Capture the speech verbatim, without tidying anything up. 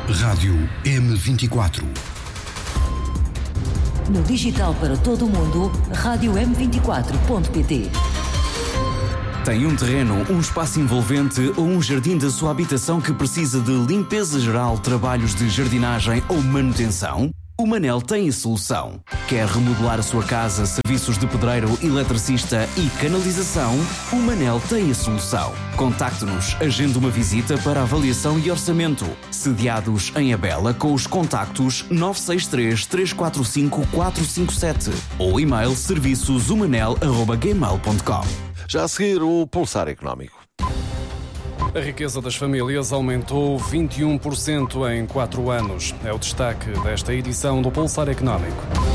Rádio M vinte e quatro. No digital para todo o mundo, rádio m vinte e quatro ponto pt. Tem um terreno, um espaço envolvente ou um jardim da sua habitação que precisa de limpeza geral, trabalhos de jardinagem ou manutenção? O Manel tem a solução. Quer remodelar a sua casa, serviços de pedreiro, eletricista e canalização? O Manel tem a solução. Contacte-nos, agende uma visita para avaliação e orçamento. Sediados em Abela com os contactos nove seis três, três quatro cinco, quatro cinco sete ou e-mail serviços humanel arroba gmail ponto com. Já a seguir, o Pulsar Económico. A riqueza das famílias aumentou vinte e um por cento em quatro anos. É o destaque desta edição do Pulsar Económico.